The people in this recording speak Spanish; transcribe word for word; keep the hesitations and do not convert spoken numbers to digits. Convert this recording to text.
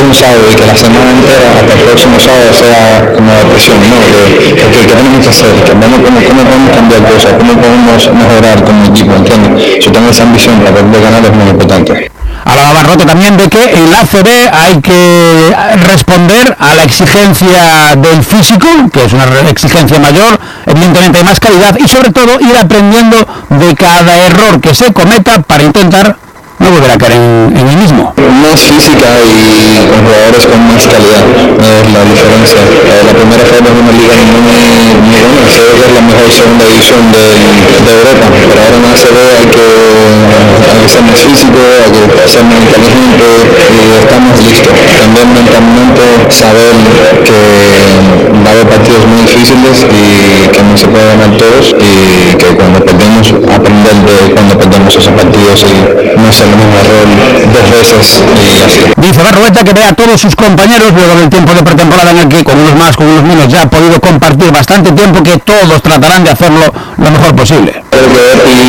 un sábado y que la semana entera hasta el próximo sábado sea como depresión, ¿no? Que, que, que tenemos que hacer, que vamos, cómo, cómo podemos cambiar cosas, cómo podemos mejorar como equipo, ¿entiendes? Yo tengo esa ambición para poder ganar, es muy importante. Hablaba Barrote también de que en la A C B hay que responder a la exigencia del físico, que es una exigencia mayor, evidentemente hay más calidad, y sobre todo ir aprendiendo de cada error que se cometa para intentar no volver a caer en, en el mismo. Más física y con jugadores con más calidad, es la diferencia. Eh, la primera fue en una liga muy, muy buena, se ve que es la mejor segunda división de, de Europa, pero ahora en la A C B hay que, hay que ser más físico, hay que ser más inteligente y estamos listos. También mentalmente saber que va a haber partidos muy difíciles y que no se puede ganar todos y que cuando perdemos, aprender de cuando perdemos esos partidos y no hacer el mismo error dos veces y así. Dice Barroeta que ve a todos sus compañeros luego del tiempo de pretemporada en el que con unos más, con unos menos ya ha podido compartir bastante tiempo, que todos tratarán de hacerlo lo mejor posible. Creo que